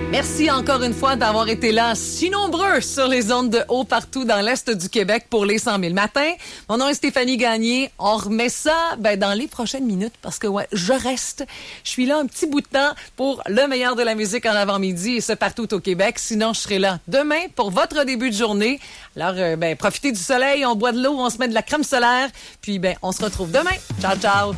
Merci encore une fois d'avoir été là, si nombreux sur les ondes de haut partout dans l'Est du Québec pour les 100 000 matins. Mon nom est Stéphanie Gagné. On remet ça dans les prochaines minutes parce que je reste. Je suis là un petit bout de temps pour le meilleur de la musique en avant-midi et ce partout au Québec. Sinon, je serai là demain pour votre début de journée. Alors, profitez du soleil, on boit de l'eau, on se met de la crème solaire. Puis, on se retrouve demain. Ciao, ciao!